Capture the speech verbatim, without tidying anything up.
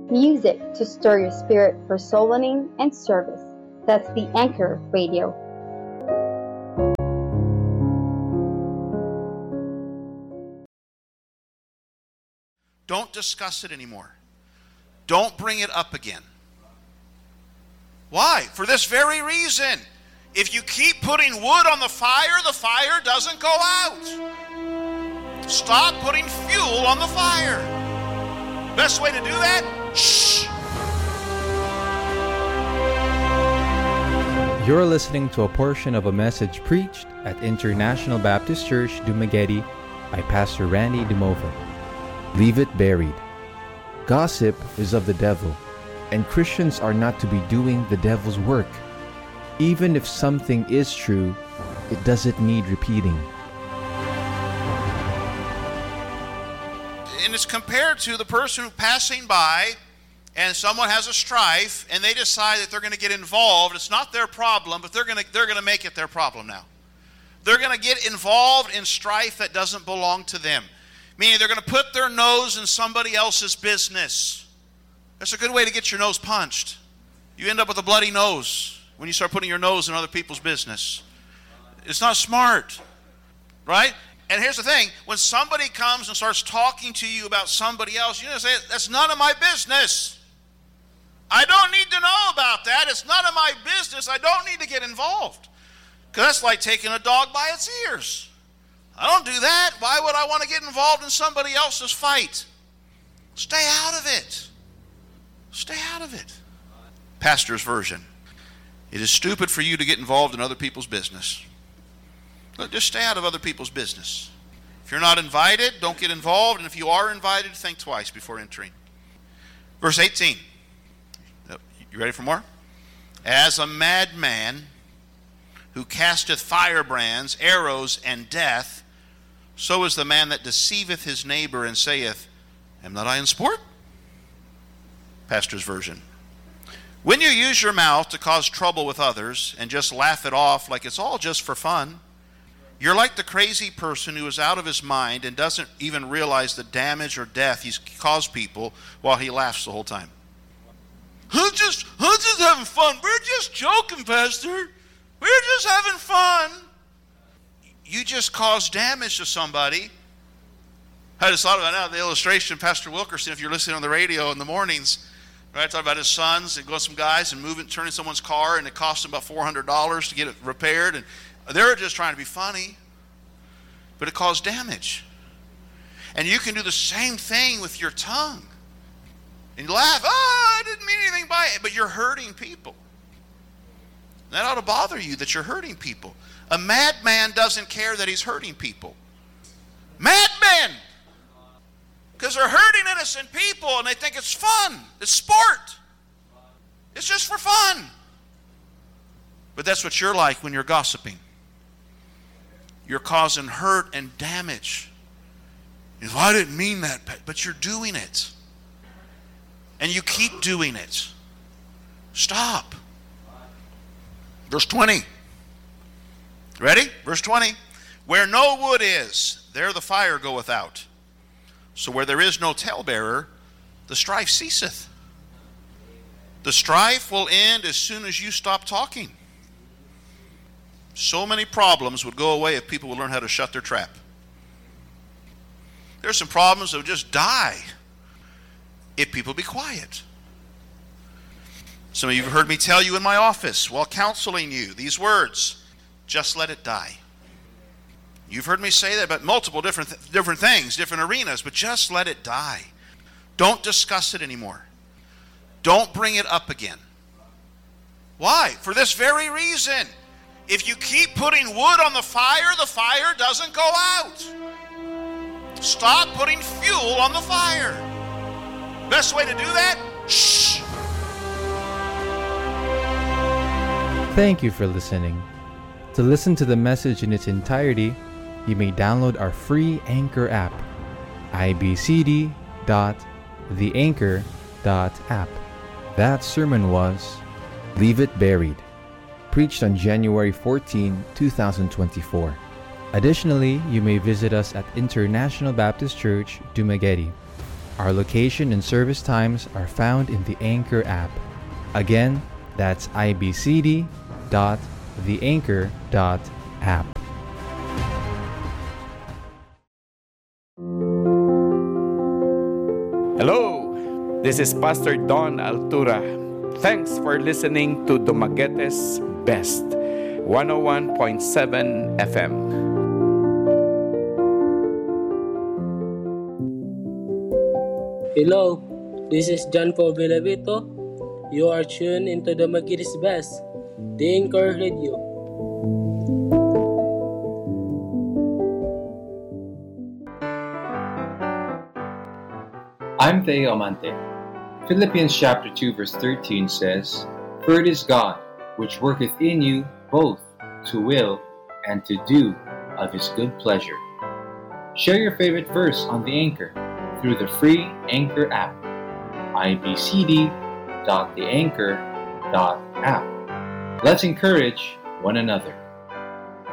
Music to stir your spirit for soul winning and service. That's the Anchor Radio. Don't discuss it anymore. Don't bring it up again. Why? For this very reason. If you keep putting wood on the fire, the fire doesn't go out. Stop putting fuel on the fire. Best way to do that? Shh. You're listening to a portion of a message preached at International Baptist Church, Dumaguete by Pastor Randy Dumova. Leave it buried. Gossip is of the devil, and Christians are not to be doing the devil's work. Even if something is true, it doesn't need repeating. And it's compared to the person who passing by and someone has a strife and they decide that they're going to get involved. It's not their problem, but they're going to they're going to make it their problem now. They're going to get involved in strife that doesn't belong to them. Meaning they're going to put their nose in somebody else's business. That's a good way to get your nose punched. You end up with a bloody nose when you start putting your nose in other people's business. It's not smart, right? And here's the thing. When somebody comes and starts talking to you about somebody else, you know, say, that's none of my business. I don't need to know about that. It's none of my business. I don't need to get involved. Because that's like taking a dog by its ears. I don't do that. Why would I want to get involved in somebody else's fight? Stay out of it. Stay out of it. Pastor's version. It is stupid for you to get involved in other people's business. Look, just stay out of other people's business. If you're not invited, don't get involved. And if you are invited, think twice before entering. Verse eighteen. You ready for more? As a madman who casteth firebrands, arrows, and death, so is the man that deceiveth his neighbor and saith, am not I in sport? Pastor's version. When you use your mouth to cause trouble with others and just laugh it off like it's all just for fun, you're like the crazy person who is out of his mind and doesn't even realize the damage or death he's caused people while he laughs the whole time. I'm just, I'm just having fun. We're just joking, Pastor. We're just having fun. You just caused damage to somebody. I just thought about now the illustration, Pastor Wilkerson, if you're listening on the radio in the mornings, right, talking about his sons and go with some guys and moving, turning someone's car, and it cost them about four hundred dollars to get it repaired. And they're just trying to be funny, but it caused damage. And you can do the same thing with your tongue. And you laugh, oh, I didn't mean anything by it, but you're hurting people. That ought to bother you that you're hurting people. A madman doesn't care that he's hurting people. Madmen! Because they're hurting innocent people and they think it's fun. It's sport. It's just for fun. But that's what you're like when you're gossiping. You're causing hurt and damage. If I didn't mean that, but you're doing it. And you keep doing it. Stop. Verse twenty. Ready? Verse twenty. Where no wood is, there the fire goeth out. So where there is no talebearer, the strife ceaseth. The strife will end as soon as you stop talking. So many problems would go away if people would learn how to shut their trap. There's some problems that would just die if people be quiet. Some of you have heard me tell you in my office while counseling you these words, just let it die. You've heard me say that about multiple different th- different things, different arenas, but just let it die. Don't discuss it anymore. Don't bring it up again. Why? For this very reason. If you keep putting wood on the fire, the fire doesn't go out. Stop putting fuel on the fire. Best way to do that? Shh. Thank you for listening. To listen to the message in its entirety, you may download our free Anchor app, i b c d dot the anchor dot app. That sermon was Leave It Buried, preached on January fourteenth, twenty twenty-four. Additionally, you may visit us at International Baptist Church, Dumaguete. Our location and service times are found in the Anchor app. Again, that's i b c d dot the anchor dot app. Hello, this is Pastor Don Altura. Thanks for listening to Dumaguete's Best, one oh one point seven F M. Hello, this is John Paul Villavito. You are tuned into Dumaguete's Best, the Anchor Radio. I'm Theo Amante. Philippians chapter two verse thirteen says, "For it is God which worketh in you both to will and to do of his good pleasure." Share your favorite verse on the Anchor through the free Anchor app, i b c d dot the anchor dot app. Let's encourage one another.